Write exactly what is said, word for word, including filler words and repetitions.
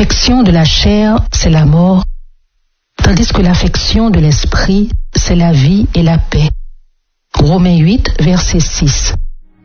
L'affection de la chair, c'est la mort, tandis que l'affection de l'esprit, c'est la vie et la paix. Romains huit, verset six.